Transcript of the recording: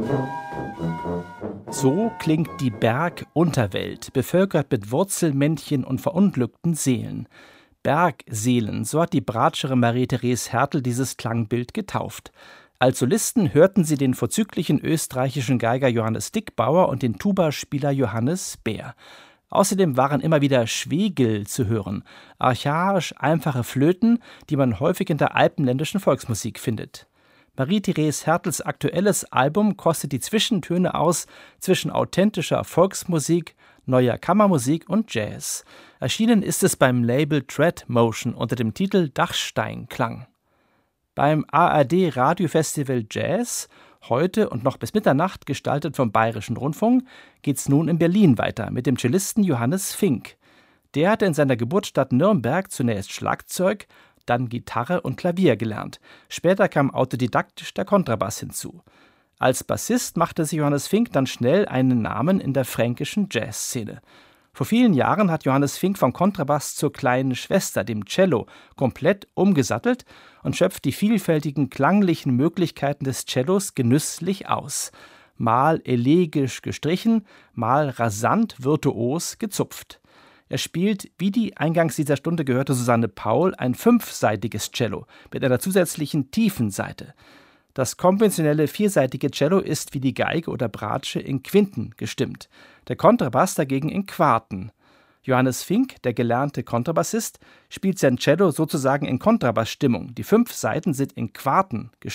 So klingt die Bergunterwelt, bevölkert mit Wurzelmännchen und verunglückten Seelen. Bergseelen, so hat die Bratschere Marie-Therese Härtel dieses Klangbild getauft. Als Solisten hörten sie den vorzüglichen österreichischen Geiger Johannes Dickbauer und den Tubaspieler Johannes Beer. Außerdem waren immer wieder Schwegel zu hören, archaisch einfache Flöten, die man häufig in der alpenländischen Volksmusik findet. Marie-Therese Härtels aktuelles Album kostet die Zwischentöne aus zwischen authentischer Volksmusik, neuer Kammermusik und Jazz. Erschienen ist es beim Label Tread Motion unter dem Titel Dachsteinklang. Beim ARD Radiofestival Jazz, heute und noch bis Mitternacht gestaltet vom Bayerischen Rundfunk, geht's nun in Berlin weiter mit dem Cellisten Johannes Fink. Der hatte in seiner Geburtsstadt Nürnberg zunächst Schlagzeug, dann Gitarre und Klavier gelernt. Später kam autodidaktisch der Kontrabass hinzu. Als Bassist machte sich Johannes Fink dann schnell einen Namen in der fränkischen Jazzszene. Vor vielen Jahren hat Johannes Fink vom Kontrabass zur kleinen Schwester, dem Cello, komplett umgesattelt und schöpft die vielfältigen klanglichen Möglichkeiten des Cellos genüsslich aus. Mal elegisch gestrichen, mal rasant virtuos gezupft. Er spielt, wie die eingangs dieser Stunde gehörte Susanne Paul, ein 5-seitiges Cello mit einer zusätzlichen tiefen Saite. Das konventionelle 4-seitige Cello ist wie die Geige oder Bratsche in Quinten gestimmt, der Kontrabass dagegen in Quarten. Johannes Fink, der gelernte Kontrabassist, spielt sein Cello sozusagen in Kontrabassstimmung. Die 5 Saiten sind in Quarten gestimmt.